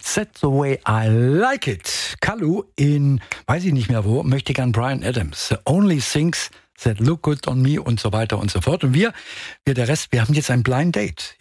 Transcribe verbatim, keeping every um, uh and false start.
That's the way I like it. Kalu in, weiß ich nicht mehr wo, möchte gern Bryan Adams. The only things that look good on me und so weiter und so fort. Und wir, wir der Rest, wir haben jetzt ein Blind Date.